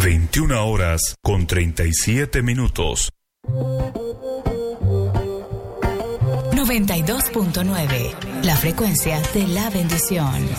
21 horas con 37 minutos. 92.9, la frecuencia de la bendición.